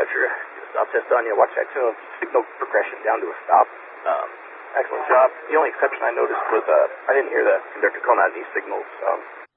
sure. Get a stop test on you. Watch that signal progression down to a stop. Excellent job. The only exception I noticed was I didn't hear the conductor calling out any signals.